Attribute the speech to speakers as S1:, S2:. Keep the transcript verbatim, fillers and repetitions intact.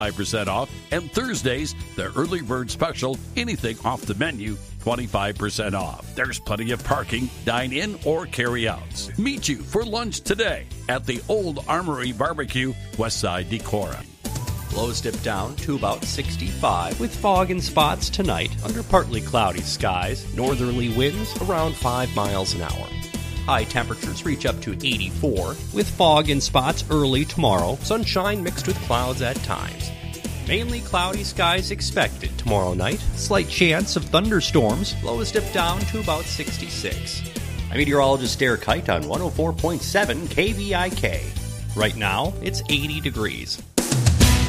S1: five percent off. And Thursdays, the early bird special, anything off the menu, twenty-five percent off. There's plenty of parking, dine-in, or carry-outs. Meet you for lunch today at the Old Armory Barbecue, Westside Decorah.
S2: Lows dip down to about sixty-five with fog and spots tonight under partly cloudy skies. Northerly winds around five miles an hour. High temperatures reach up to eighty-four with fog and spots early tomorrow. Sunshine mixed with clouds at times. Mainly cloudy skies expected tomorrow night. Slight chance of thunderstorms. Lows dip down to about sixty-six. I'm meteorologist Derek Kite on one oh four point seven K V I K. Right now, it's eighty degrees.